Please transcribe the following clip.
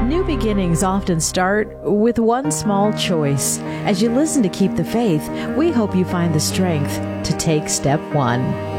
New beginnings often start with one small choice. As you listen to Keep the Faith, we hope you find the strength to take step one.